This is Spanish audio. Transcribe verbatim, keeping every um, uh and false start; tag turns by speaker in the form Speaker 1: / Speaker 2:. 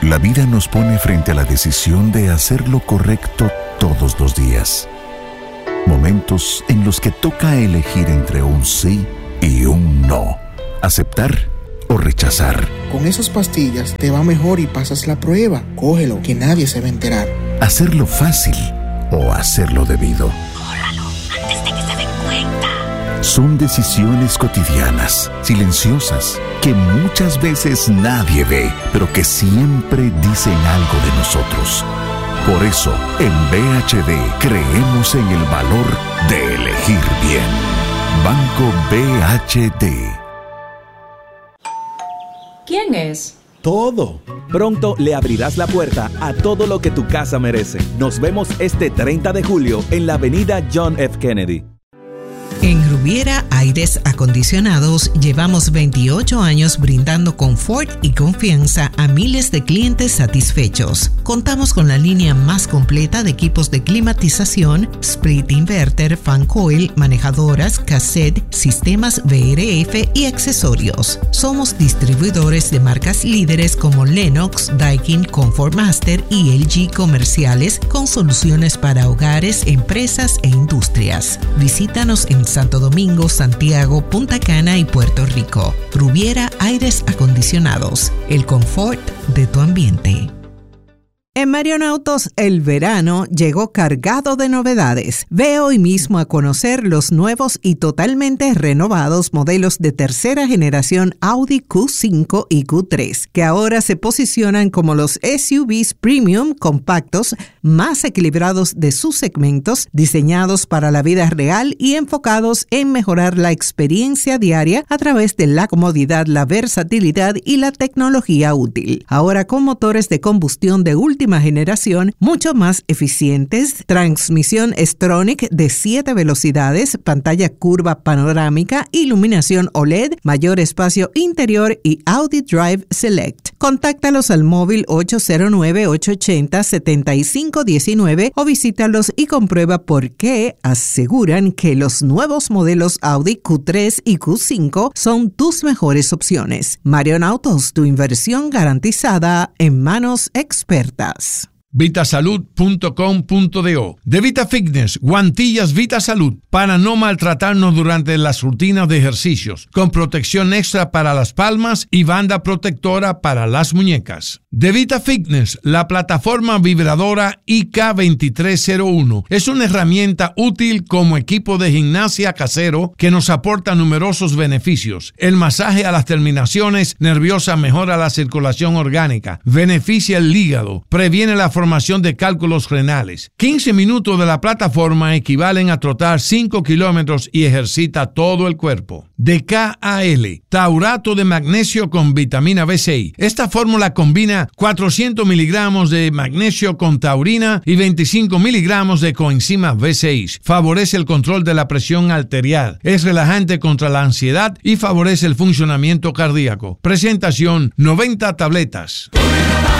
Speaker 1: La vida nos pone frente a la decisión de hacer lo correcto todos los días. Momentos en los que toca elegir entre un sí y un no. Aceptar o rechazar.
Speaker 2: Con esas pastillas te va mejor y pasas la prueba. Cógelo, que nadie se va a enterar.
Speaker 1: Hacerlo fácil o hacerlo debido.
Speaker 3: Córralo, antes de que se den cuenta.
Speaker 1: Son decisiones cotidianas, silenciosas, que muchas veces nadie ve, pero que siempre dicen algo de nosotros. Por eso, en B H D creemos en el valor de elegir bien. Banco B H D.
Speaker 4: ¿Quién es?
Speaker 5: Todo. Pronto le abrirás la puerta a todo lo que tu casa merece. Nos vemos este treinta de julio en la avenida John F. Kennedy.
Speaker 6: En Rubiera Aires Acondicionados llevamos veintiocho años brindando confort y confianza a miles de clientes satisfechos. Contamos con la línea más completa de equipos de climatización, split inverter, fan coil, manejadoras, cassette, sistemas V R F y accesorios. Somos distribuidores de marcas líderes como Lennox, Daikin, Comfort Master y L G comerciales con soluciones para hogares, empresas e industrias. Visítanos en Santo Domingo, Santiago, Punta Cana y Puerto Rico. Rubiera Aires Acondicionados, el confort de tu ambiente. En Marion Autos, el verano llegó cargado de novedades. Ve hoy mismo a conocer los nuevos y totalmente renovados modelos de tercera generación Audi Q cinco y Q tres, que ahora se posicionan como los S U Vs premium compactos más equilibrados de sus segmentos, diseñados para la vida real y enfocados en mejorar la experiencia diaria a través de la comodidad, la versatilidad y la tecnología útil. Ahora con motores de combustión de última generación, mucho más eficientes, transmisión S-Tronic de siete velocidades, pantalla curva panorámica, iluminación O L E D, mayor espacio interior y Audi Drive Select. Contáctalos al móvil ocho cero nueve, ocho ocho cero, siete cinco uno nueve o visítalos y comprueba por qué aseguran que los nuevos modelos Audi Q tres y Q cinco son tus mejores opciones. Marion Autos, tu inversión garantizada en manos expertas.
Speaker 7: Vitasalud punto com punto do. De Vita Fitness, guantillas Vitasalud para no maltratarnos durante las rutinas de ejercicios, con protección extra para las palmas y banda protectora para las muñecas. De Vita Fitness, la plataforma vibradora I K veintitrés cero uno es una herramienta útil como equipo de gimnasia casero que nos aporta numerosos beneficios. El masaje a las terminaciones nerviosas mejora la circulación orgánica, beneficia el hígado, previene la formación de cálculos renales. quince minutos de la plataforma equivalen a trotar cinco kilómetros y ejercita todo el cuerpo. De K A L, taurato de magnesio con vitamina B seis. Esta fórmula combina cuatrocientos miligramos de magnesio con taurina y veinticinco miligramos de coenzima B seis. Favorece el control de la presión arterial, es relajante contra la ansiedad y favorece el funcionamiento cardíaco. Presentación: noventa tabletas.